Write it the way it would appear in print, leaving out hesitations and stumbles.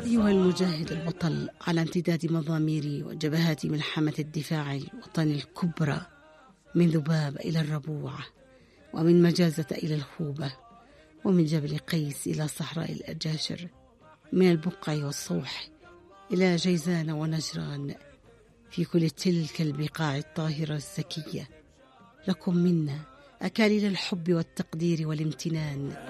أيها المجاهد البطل على امتداد مضامير وجبهات ملحمة الدفاع الوطني الكبرى، من ذباب إلى الربوع، ومن مجازة إلى الخوبة، ومن جبل قيس إلى صحراء الأجاشر، من البقع والصوح إلى جيزان ونجران، في كل تلك البقاع الطاهرة الزكية، لكم منا أكاليل الحب والتقدير والامتنان.